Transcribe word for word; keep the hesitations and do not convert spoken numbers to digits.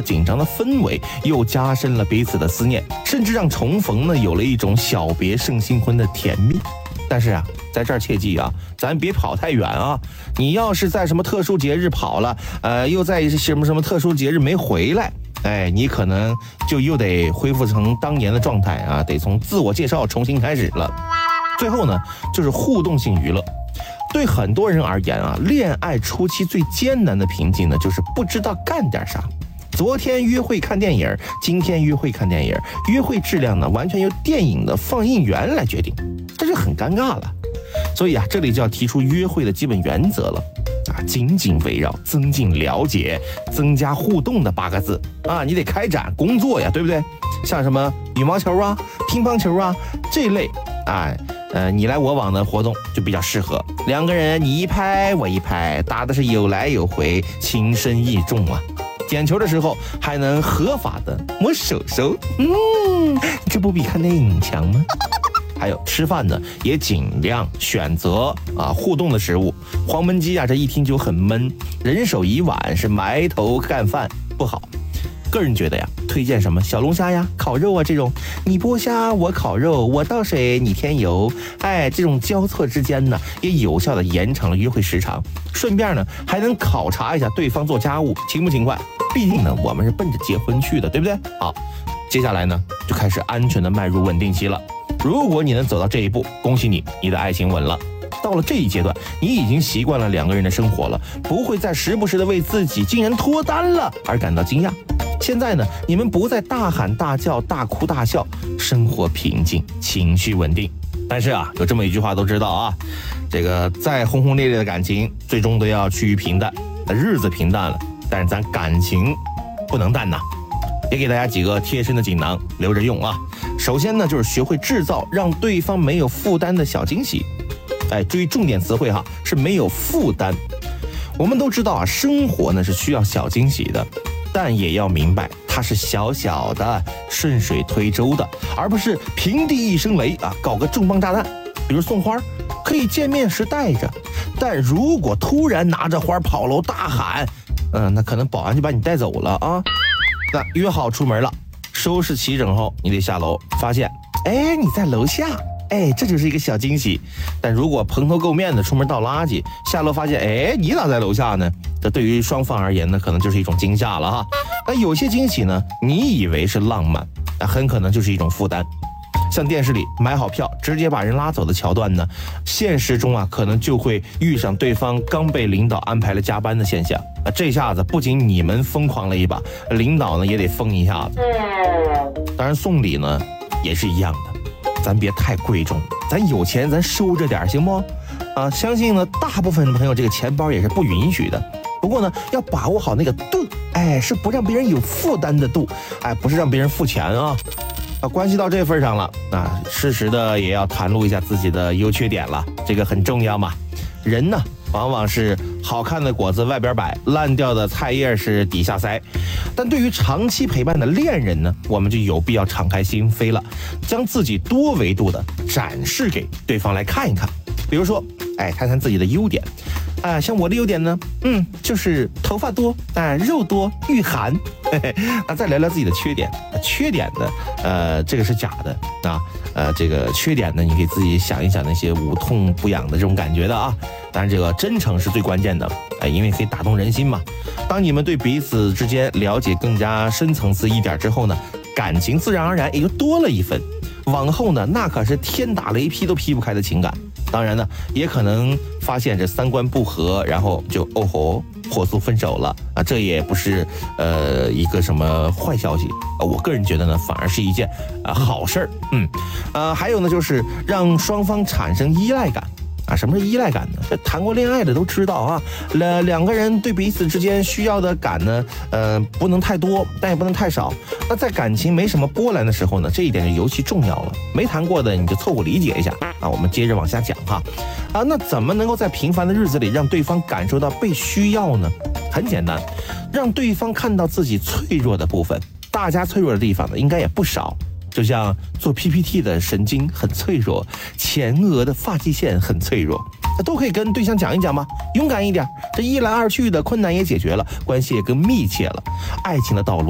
紧张的氛围，又加深了彼此的思念，甚至让重逢呢有了一种小别胜新婚的甜蜜。但是啊，在这儿切记啊，咱别跑太远啊！你要是在什么特殊节日跑了，呃，又在什么什么特殊节日没回来，哎，你可能就又得恢复成当年的状态啊，得从自我介绍重新开始了。最后呢，就是互动性娱乐。对很多人而言啊，恋爱初期最艰难的瓶颈呢，就是不知道干点啥。昨天约会看电影，今天约会看电影，约会质量呢完全由电影的放映员来决定，这就很尴尬了。所以啊，这里就要提出约会的基本原则了啊，紧紧围绕增进了解、增加互动的八个字啊，你得开展工作呀，对不对？像什么羽毛球啊、乒乓球啊这类啊，呃，你来我往的活动就比较适合两个人，你一拍我一拍，打的是有来有回，情深意重啊。捡球的时候还能合法的摸手手，嗯，这不比看电影强吗？还有吃饭呢，也尽量选择啊互动的食物。黄焖鸡啊，这一听就很闷，人手一碗是埋头干饭，不好。个人觉得呀，推荐什么小龙虾呀、烤肉啊这种，你剥虾我烤肉，我倒水你添油，哎，这种交错之间呢，也有效的延长了约会时长，顺便呢还能考察一下对方做家务勤不勤快。毕竟呢，我们是奔着结婚去的，对不对？好，接下来呢就开始安全的迈入稳定期了。如果你能走到这一步，恭喜你，你的爱情稳了。到了这一阶段，你已经习惯了两个人的生活了，不会再时不时的为自己竟然脱单了而感到惊讶。现在呢，你们不再大喊大叫、大哭大笑，生活平静，情绪稳定。但是啊，有这么一句话都知道啊，这个再轰轰烈烈的感情，最终都要趋于平淡。那日子平淡了，但是咱感情不能淡呐。也给大家几个贴身的锦囊，留着用啊。首先呢，就是学会制造让对方没有负担的小惊喜。哎，注意重点词汇哈，是没有负担。我们都知道啊，生活呢是需要小惊喜的，但也要明白它是小小的、顺水推舟的，而不是平地一声雷啊，搞个重磅炸弹。比如送花，可以见面时带着，但如果突然拿着花跑楼大喊，嗯、呃，那可能保安就把你带走了啊。那约好出门了，收拾齐整后，你得下楼，发现，哎，你在楼下。哎，这就是一个小惊喜。但如果蓬头垢面的出门倒垃圾，下楼发现，哎，你咋在楼下呢？这对于双方而言呢，可能就是一种惊吓了哈。那有些惊喜呢，你以为是浪漫，那很可能就是一种负担。像电视里买好票直接把人拉走的桥段呢，现实中啊，可能就会遇上对方刚被领导安排了加班的现象。啊，这下子不仅你们疯狂了一把，领导呢也得疯一下子。当然送礼呢也是一样的。咱别太贵重，咱有钱咱收着点行不？啊，相信呢大部分朋友这个钱包也是不允许的。不过呢，要把握好那个度，哎，是不让别人有负担的度，哎，不是让别人付钱啊。啊，关系到这份上了，啊，适时的也要袒露一下自己的优缺点了，这个很重要嘛。人呢，往往是好看的果子外边摆，烂掉的菜叶是底下塞。但对于长期陪伴的恋人呢，我们就有必要敞开心扉了，将自己多维度的展示给对方来看一看。比如说，哎，谈谈自己的优点。啊，像我的优点呢，嗯，就是头发多，啊，肉多，御寒。嘿嘿，那再聊聊自己的缺点。缺点呢，呃，这个是假的啊，呃，这个缺点呢，你可以自己想一想那些无痛不痒的这种感觉的啊。当然，这个真诚是最关键的，哎，因为可以打动人心嘛。当你们对彼此之间了解更加深层次一点之后呢，感情自然而然也就多了一分。往后呢，那可是天打雷劈都劈不开的情感。当然呢，也可能发现这三观不合，然后就哦吼，火速分手了啊！这也不是呃一个什么坏消息啊，我个人觉得呢，反而是一件啊好事儿。嗯，呃，还有呢，就是让双方产生依赖感。啊，什么是依赖感呢？这谈过恋爱的都知道啊，两两个人对彼此之间需要的感呢，呃，不能太多，但也不能太少。那在感情没什么波澜的时候呢，这一点就尤其重要了。没谈过的你就凑合理解一下啊。我们接着往下讲哈。啊，那怎么能够在平凡的日子里让对方感受到被需要呢？很简单，让对方看到自己脆弱的部分。大家脆弱的地方呢，应该也不少。就像做 P P T 的神经很脆弱，前额的发际线很脆弱，都可以跟对象讲一讲嘛，勇敢一点，这一来二去的困难也解决了，关系也更密切了，爱情的道路